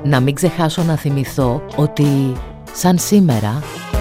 Να μην ξεχάσω να θυμηθώ ότι σαν σήμερα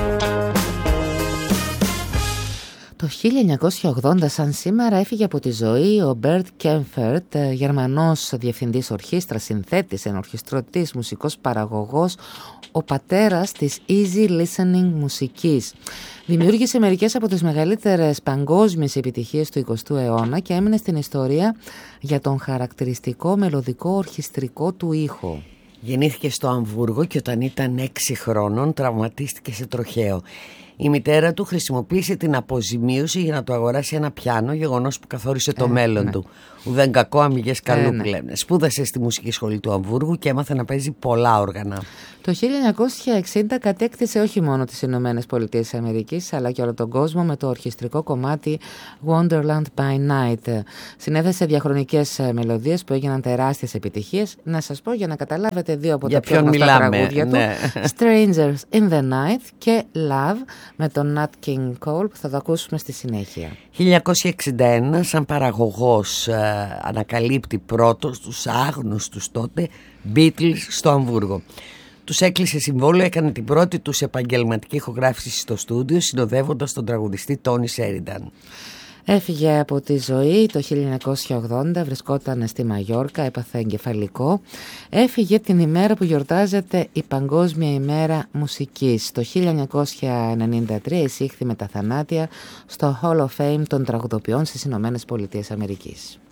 το 1980 σαν σήμερα έφυγε από τη ζωή ο Μπέρτ Κέμφερτ, Γερμανός διευθυντής ορχήστρας, συνθέτης, ενορχιστρωτής, μουσικός παραγωγός, ο πατέρας της easy listening μουσικής. Δημιούργησε μερικές από τις μεγαλύτερες παγκόσμιες επιτυχίες του 20ου αιώνα και έμεινε στην ιστορία για τον χαρακτηριστικό μελωδικό ορχιστρικό του ήχο. Γεννήθηκε στο Αμβούργο και όταν ήταν 6 χρόνων τραυματίστηκε σε τροχαίο. Η μητέρα του χρησιμοποίησε την αποζημίωση για να του αγοράσει ένα πιάνο, γεγονός που καθόρισε το μέλλον του. Ουδέν κακό, αμυγές καλού που λένε. Σπούδασε στη μουσική σχολή του Αμβούργου και έμαθε να παίζει πολλά όργανα. Το 1960 κατέκτησε όχι μόνο τις Ηνωμένες Πολιτείες Αμερικής αλλά και όλο τον κόσμο με το ορχιστρικό κομμάτι Wonderland by Night. Συνέθεσε διαχρονικές μελωδίες που έγιναν τεράστιες επιτυχίες. Να σας πω για να καταλάβετε δύο από τα πιο γνωστά τραγούδια του. Strangers in the Night και Love με τον Nat King Cole που θα το ακούσουμε στη συνέχεια. 1961 σαν παραγωγός ανακαλύπτει πρώτος τους άγνωστους τότε Beatles στο Αμβούργο. Τους έκλεισε συμβόλαιο, έκανε την πρώτη τους επαγγελματική ηχογράφηση στο στούντιο συνοδεύοντας τον τραγουδιστή Τόνι Σέρινταν. Έφυγε από τη ζωή το 1980, βρισκόταν στη Μαγιόρκα, έπαθε εγκεφαλικό. Έφυγε την ημέρα που γιορτάζεται η Παγκόσμια ημέρα μουσικής. Το 1993 εισήχθη με τα θανάτια στο Hall of Fame των τραγουδοποιών στις Ηνωμένες Πολιτείες Αμερικής.